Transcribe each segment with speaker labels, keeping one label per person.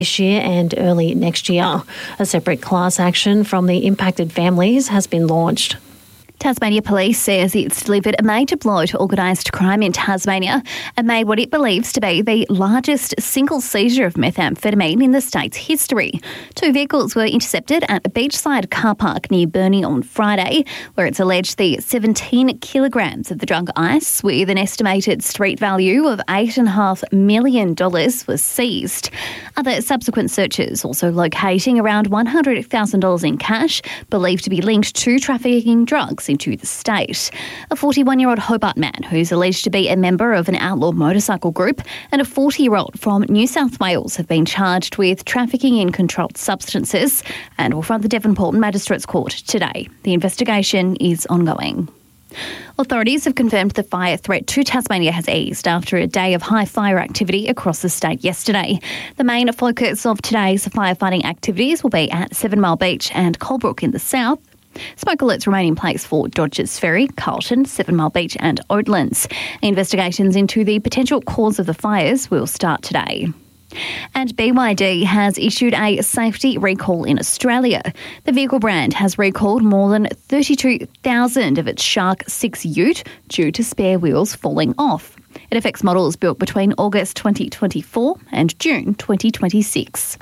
Speaker 1: this year and early next year. A separate class action from the impacted families has been launched.
Speaker 2: Tasmania Police says it's delivered a major blow to organised crime in Tasmania and made what it believes to be the largest single seizure of methamphetamine in the state's history. 2 vehicles were intercepted at a beachside car park near Burnie on Friday, where it's alleged the 17 kilograms of the drug ice, with an estimated street value of $8.5 million, was seized. Other subsequent searches also locating around $100,000 in cash, believed to be linked to trafficking drugs into the state. A 41-year-old Hobart man who's alleged to be a member of an outlaw motorcycle group and a 40-year-old from New South Wales have been charged with trafficking in controlled substances and will front the Devonport Magistrates Court today. The investigation is ongoing. Authorities have confirmed the fire threat to Tasmania has eased after a day of high fire activity across the state yesterday. The main focus of today's firefighting activities will be at 7 Mile Beach and Colebrook in the south. Smoke alerts remain in place for Dodgers Ferry, Carlton, 7 Mile Beach and Oatlands. Investigations into the potential cause of the fires will start today. And BYD has issued a safety recall in Australia. The vehicle brand has recalled more than 32,000 of its Shark 6 ute due to spare wheels falling off. It affects models built between August 2024 and June 2026.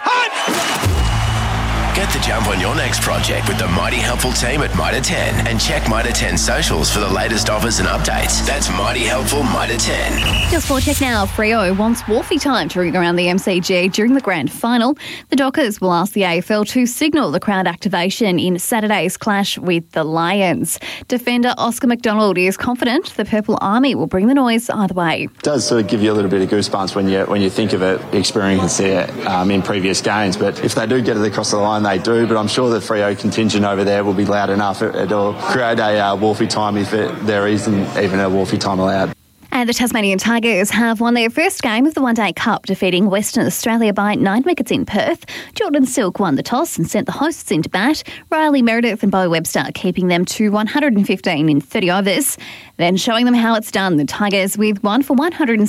Speaker 3: Get the jump on your next project with the Mighty Helpful team at Mitre 10 and check Mitre 10 socials for the latest offers and updates. That's Mighty Helpful Mitre 10.
Speaker 2: Just for check now, Freo wants Wolfie time to ring around the MCG during the grand final. The Dockers will ask the AFL to signal the crowd activation in Saturday's clash with the Lions. Defender Oscar McDonald is confident the Purple Army will bring the noise either way.
Speaker 4: It does sort of give you a little bit of goosebumps when you think of it, experience it in previous games. But if they do get it across the line, they do, but I'm sure the Freo contingent over there will be loud enough. It'll create a Wolfie time if there isn't even a Wolfie time allowed.
Speaker 2: And the Tasmanian Tigers have won their first game of the One Day Cup, defeating Western Australia by 9 wickets in Perth. Jordan Silk won the toss and sent the hosts into bat. Riley Meredith and Bo Webster keeping them to 115 in 30 overs. Then showing them how it's done, the Tigers with 1 for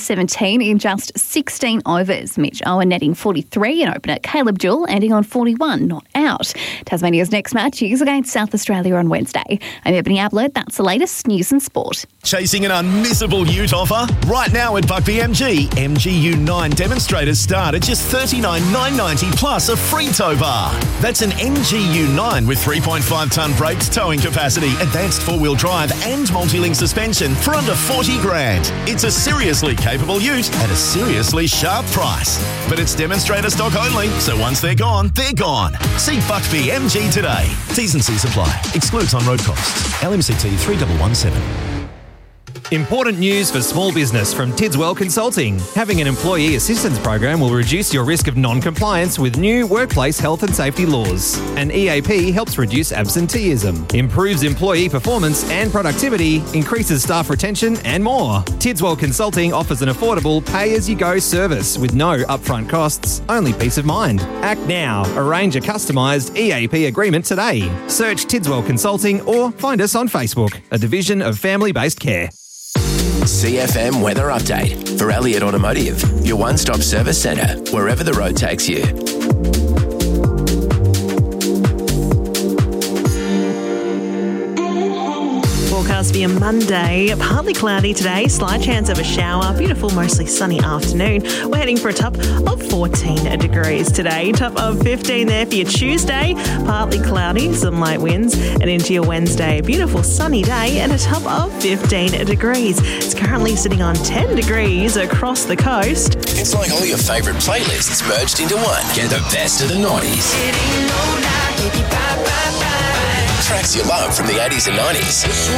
Speaker 2: 117 in just 16 overs. Mitch Owen netting 43 and opener Caleb Jewell ending on 41, not out. Tasmania's next match is against South Australia on Wednesday. I'm Ebony Ablett. That's the latest news and sport.
Speaker 5: Chasing an unmissable ute offer? Right now at Buckby MG, MGU9 demonstrators start at just $39,990 plus a free tow bar. That's an MGU9 with 3.5 tonne brakes, towing capacity, advanced four-wheel drive and multi-link suspension for under $40,000. It's a seriously capable ute at a seriously sharp price. But it's demonstrator stock only, so once they're gone, they're gone. See Buckby MG today. T's and C's apply. Excludes on-road costs. LMCT 3117.
Speaker 6: Important news for small business from Tidswell Consulting. Having an employee assistance program will reduce your risk of non-compliance with new workplace health and safety laws. An EAP helps reduce absenteeism, improves employee performance and productivity, increases staff retention and more. Tidswell Consulting offers an affordable pay-as-you-go service with no upfront costs, only peace of mind. Act now. Arrange a customised EAP agreement today. Search Tidswell Consulting or find us on Facebook, a division of Family-Based Care.
Speaker 3: CFM Weather Update for Elliott Automotive, your one-stop service centre, wherever the road takes you.
Speaker 7: Forecast for your Monday, partly cloudy today, slight chance of a shower, beautiful mostly sunny afternoon. We're heading for a top of 14 degrees today, top of 15 there for your Tuesday, partly cloudy, some light winds, and into your Wednesday, beautiful sunny day and a top of 15 degrees. It's currently sitting on 10 degrees across the coast.
Speaker 3: It's like all your favourite playlists merged into one. Get the best of the 90s. Tracks you love from the 80s and 90s.